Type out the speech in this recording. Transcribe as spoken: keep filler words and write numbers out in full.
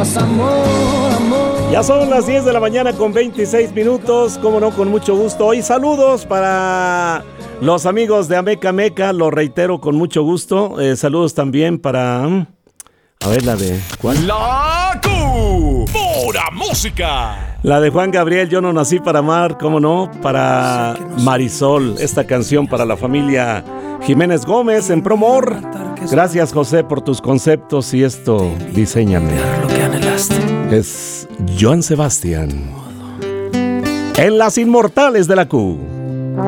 amor, amor. Ya son las diez de la mañana con veintiséis minutos, como no, con mucho gusto. Y saludos para los amigos de Ameca Meca, lo reitero con mucho gusto. Eh, saludos también para... A ver, la de... ¿cuál? La Q, pura música. La de Juan Gabriel, Yo no nací para amar, cómo no, para Marisol, esta canción para la familia Jiménez Gómez en Promor. Gracias, José, por tus conceptos y esto, diséñame. Es Joan Sebastián en Las Inmortales de la Q.